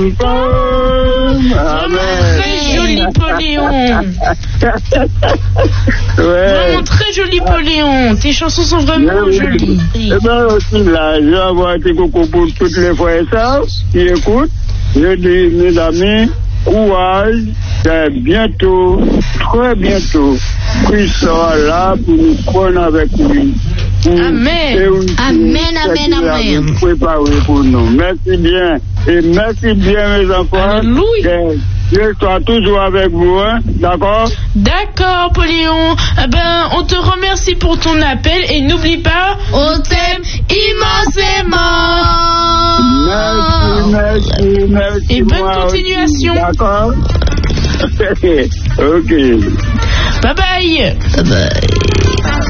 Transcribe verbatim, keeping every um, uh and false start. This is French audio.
Vraiment très joli, Poléon. Ouais. Vraiment très joli, Poléon. Tes chansons sont vraiment Oui, oui. jolies. Eh bien, aussi, là, je vais avoir tes cocos pour toutes les fois et ça, qui écoutent. Je dis, mes amis, courage, c'est bientôt, très bientôt, qu'il sera là pour nous prendre avec lui. Amen. Amen, amen, amen. Préparé pour nous. Merci bien. Et merci bien, mes enfants. Alléluia. Je sois toujours avec vous, hein? D'accord? D'accord, Poléon. Eh ben, on te remercie pour ton appel et n'oublie pas, On t'aime immensément. Merci, merci, merci. Et bonne moi continuation. aussi. D'accord? Ok. Bye bye. Bye bye.